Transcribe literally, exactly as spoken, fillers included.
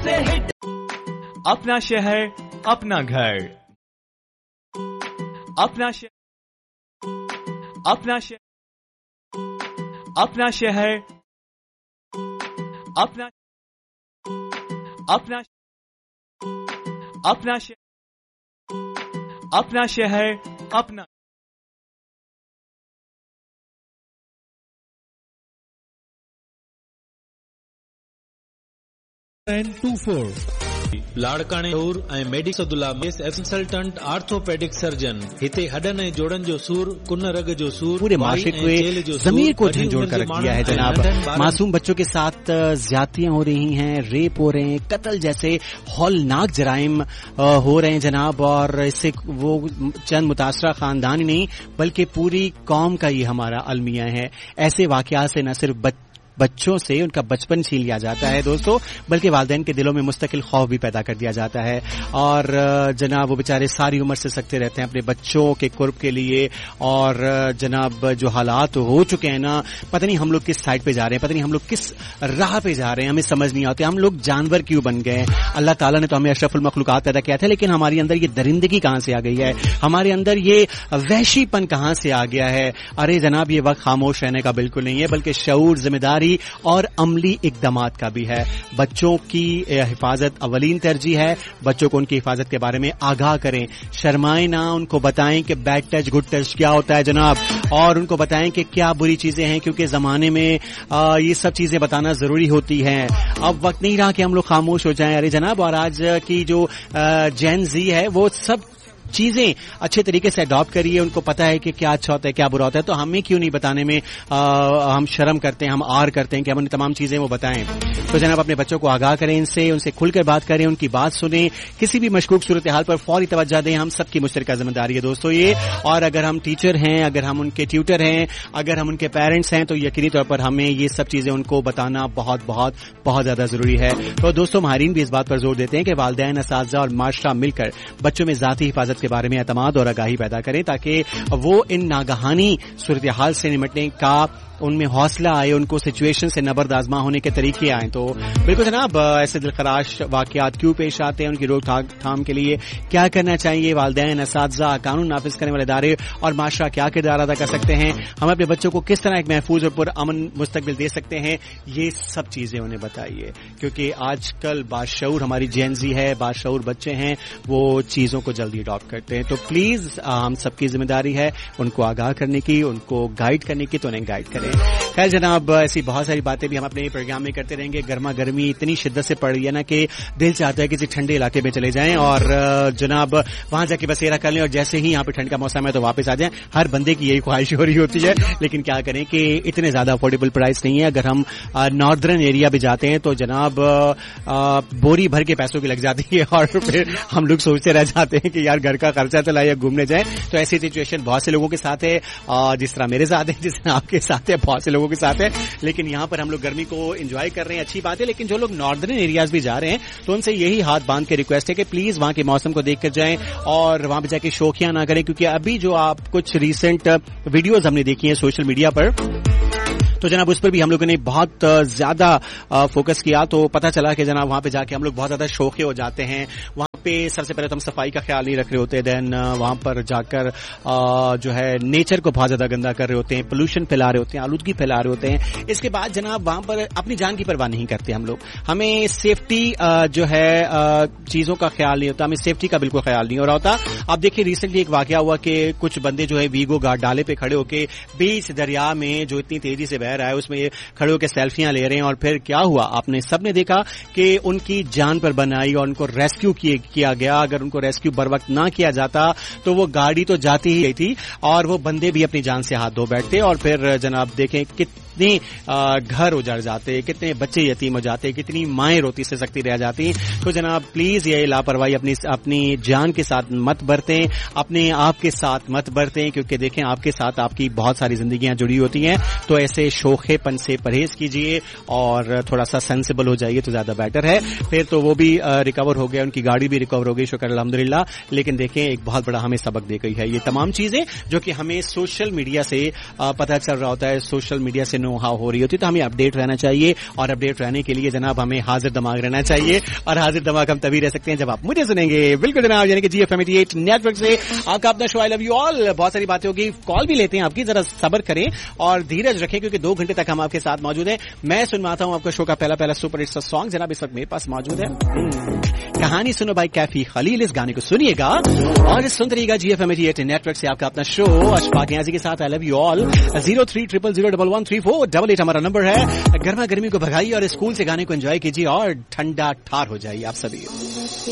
से हिट। अपना शहर अपना घर, अपना शहर अपना शहर अपना शहर अपना अपना अपना शहर अपना शहर अपना टू फोर लाड़काणे सूर ऐं medics Abdullah mess consultant orthopaedic surgeon हिते हडन ऐं जोड़न जो सूर, कुन रग जो सूर, पूरे माशरे को जमीर को झंझोड़ कर रख दिया है जनाब। मासूम बच्चों के साथ ज्यादतियां हो रही हैं, रेप हो रहे हैं, कत्ल जैसे हौलनाक जराइम हो रहे हैं जनाब, और इससे वो चंद मुतासरा खानदान ही नहीं बल्कि पूरी कौम का ये हमारा अलमिया है। ऐसे वाकयात से न सिर्फ बच बच्चों से उनका बचपन छीन लिया जाता है दोस्तों, बल्कि वालिदैन के दिलों में मुस्तकिल खौफ भी पैदा कर दिया जाता है। और जनाब वो बेचारे सारी उम्र से सकते रहते हैं अपने बच्चों के कुर्ब के लिए, और जनाब जो हालात हो चुके हैं ना, पता नहीं हम लोग किस साइड पे जा रहे हैं, पता नहीं हम लोग किस राह पे जा रहे हैं, हमें समझ नहीं आते। हम लोग जानवर क्यों बन गए? अल्लाह ताला ने तो हमें अशरफुल मखलूकात पैदा किया था, लेकिन हमारे अंदर ये दरिंदगी कहां से आ गई है, हमारे अंदर ये वहशीपन कहां से आ गया है? अरे जनाब ये वक्त खामोश रहने का बिल्कुल नहीं है, बल्कि शऊर, जिम्मेदारी और अमली इकदामात का भी है। बच्चों की हिफाजत अवलीन तरजीह है, बच्चों को उनकी हिफाजत के बारे में आगाह करें, शर्माएं ना, उनको बताएं कि बैड टच गुड टच क्या होता है जनाब, और उनको बताएं कि क्या बुरी चीजें हैं, क्योंकि जमाने में आ, ये सब चीजें बताना जरूरी होती हैं। अब वक्त नहीं रहा कि हम लोग खामोश हो जाएं। अरे जनाब, और आज की जो जेन जी है वो सब चीजें अच्छे तरीके से अडॉप्ट करिए, उनको पता है कि क्या अच्छा होता है क्या बुरा होता है, तो हमें क्यों नहीं बताने में आ, हम शर्म करते हैं, हम आर करते हैं कि हम उन्हें तमाम चीजें वो बताएं। तो जनाब अपने बच्चों को आगाह करें, इनसे उनसे खुलकर बात करें, उनकी बात सुनें, किसी भी मशकूक सूरत हाल पर फौरी तवज्जो दें। हम सबकी मुश्तरका जिम्मेदारी है दोस्तों ये, और अगर हम टीचर हैं, अगर हम उनके ट्यूटर हैं, अगर हम उनके पेरेंट्स हैं, तो यकीनी तौर पर हमें ये सब चीजें उनको बताना बहुत बहुत बहुत ज्यादा जरूरी है। तो दोस्तों माहिरीन भी इस बात पर जोर देते हैं कि वालिदैन, असातिज़ा और माशरा मिलकर बच्चों में ज़ाती हिफाजत के बारे में एतमाद और आगाही पैदा करें, ताकि वो इन नागहानी सूरत हाल से निपटने का उनमें हौसला आए, उनको सिचुएशन से नबर्द आजमा होने के तरीके आए। तो बिल्कुल जनाब, ऐसे दिलखराश वाकयात क्यों पेश आते हैं, उनकी रोकथाम के लिए क्या करना चाहिए, वालिदैन, असातिज़ा, कानून नाफिज करने वाले इदारे और माशरा क्या किरदार अदा कर सकते हैं, हम अपने बच्चों को किस तरह एक महफूज और पुरअमन मुस्तकबिल दे सकते हैं, ये सब चीजें उन्हें बताइए, क्योंकि आजकल बाशऊर हमारी जेन जी है, बाशऊर बच्चे हैं, वो चीजों को जल्दी अडॉप्ट करते हैं। तो प्लीज हम सबकी जिम्मेदारी है उनको आगाह करने की, उनको गाइड करने की, तो उन्हें गाइड करें। खैर जनाब, ऐसी बहुत सारी बातें भी हम अपने प्रोग्राम में करते रहेंगे। गर्मा गर्मी इतनी शिद्दत से पड़ रही है ना कि दिल चाहता है किसी ठंडे इलाके में चले जाएं और जनाब वहां जाके बसेरा कर लें, और जैसे ही यहाँ पे ठंड का मौसम है तो वापस आ जाएं। हर बंदे की यही ख्वाहिश हो रही होती है, लेकिन क्या करें कि इतने ज्यादा अफोर्डेबल प्राइस नहीं है। अगर हम नॉर्दर्न एरिया भी जाते हैं तो जनाब बोरी भर के पैसों की लग जाती है, और फिर हम लोग सोचते रह जाते हैं कि यार घर का खर्चा चला या घूमने जाए। तो ऐसी सिचुएशन बहुत से लोगों के साथ है, जिस तरह मेरे साथ है, जिस तरह आपके साथ है, बहुत से लोगों के साथ है। लेकिन यहाँ पर हम लोग गर्मी को एंजॉय कर रहे हैं, अच्छी बात है। लेकिन जो लोग नॉर्दर्न एरियाज भी जा रहे हैं तो उनसे यही हाथ बांध के रिक्वेस्ट है कि प्लीज वहां के मौसम को देखकर जाएं और वहां पे जाके शोखियां ना करें, क्योंकि अभी जो आप कुछ रीसेंट वीडियोज हमने देखी हैं सोशल मीडिया पर, तो जनाब उस पर भी हम लोगों ने बहुत ज्यादा फोकस किया, तो पता चला कि जनाब वहां पे जाके हम लोग बहुत ज्यादा शौके हो जाते हैं। वहां पे सबसे पहले तो हम सफाई का ख्याल नहीं रख रहे होते, देन वहां पर जाकर जो है नेचर को बहुत ज्यादा गंदा कर रहे होते हैं, पोल्यूशन फैला रहे होते हैं, आलूदगी फैला रहे होते हैं। इसके बाद जनाब वहां पर अपनी जान की परवाह नहीं करते हम लोग, हमें सेफ्टी जो है चीजों का ख्याल नहीं होता, हमें सेफ्टी का बिल्कुल ख्याल नहीं हो रहा होता। आप देखिए रिसेंटली एक वाकया हुआ कि कुछ बंदे जो है वीगो गार्ड डाले पे खड़े होके बीच दरिया में जो इतनी तेजी से बह रहा है उसमें खड़े होकर सेल्फियां ले रहे हैं, और फिर क्या हुआ आपने सबने देखा कि उनकी जान पर बनाई और उनको रेस्क्यू किया गया। अगर उनको रेस्क्यू बर वक्त ना किया जाता तो वो गाड़ी तो जाती ही गई थी और वो बंदे भी अपनी जान से हाथ धो बैठते, और फिर जनाब देखें कितने घर उजड़ जाते, कितने बच्चे यतीम हो जाते, कितनी माएं रोती से सकती रह जाती। तो जनाब प्लीज ये लापरवाही अपनी अपनी जान के साथ मत बरतें, अपने आप के साथ मत बरतें, क्योंकि देखें आपके साथ आपकी बहुत सारी जिंदगियां जुड़ी होती हैं। तो ऐसे शोखेपन से परहेज कीजिए और थोड़ा सा सेंसिबल हो जाइए तो ज्यादा बेटर है। फिर तो वो भी रिकवर हो गया, उनकी गाड़ी भी रिकवर हो गई, शुक्र अल्हम्दुलिल्लाह। लेकिन देखें एक बहुत बड़ा हमें सबक दे गई है ये तमाम चीजें जो कि हमें सोशल मीडिया से पता चल रहा होता है, सोशल मीडिया से नो हाउ हो रही होती है, तो हमें अपडेट रहना चाहिए, और अपडेट रहने के लिए जनाब हमें हाजिर दिमाग रहना चाहिए, और हाजिर दिमाग हम तभी रह सकते हैं जब आप मुझे सुनेंगे। बिल्कुल जनाब, यानी कि जी F M eighty eight network से आपका अपना show I love you all. बहुत सारी बातें होगी, कॉल भी लेते हैं आपकी, जरा सब्र करें और धीरज रखें, क्योंकि दो घंटे तक हम आपके साथ मौजूद हैं। मैं सुनवाता हूं आपका शो का पहला पहला सुपर हिट सॉन्ग जनाब इस वक्त मेरे पास मौजूद है। कहानी सुनो भाई कैफी खलील, इस गाने को सुनिएगा और सुनते रहिएगा जी F M eighty eight network से आपका अपना शो अशफाक नियाज़ी के साथ I love you all. Zero three triple zero double one three four double eight हमारा नंबर है। गर्मा गर्मी को भगाइए और स्कूल से गाने को एंजॉय कीजिए और ठंडा ठार हो जाइए आप सभी।